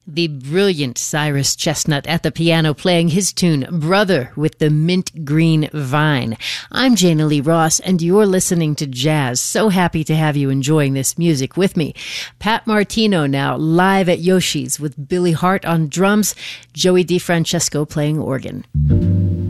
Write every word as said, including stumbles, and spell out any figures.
The brilliant Cyrus Chestnut at the piano playing his tune, Brother with the Mint Green Vine. I'm Jana Lee Ross, and you're listening to Jazz. So happy to have you enjoying this music with me. Pat Martino now, live at Yoshi's with Billy Hart on drums, Joey DeFrancesco playing organ.